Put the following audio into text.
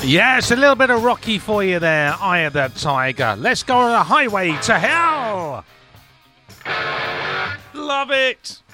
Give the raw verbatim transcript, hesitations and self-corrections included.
Yes, a little bit of Rocky for you there, Eye of the Tiger. Let's go on the highway to hell. Love it.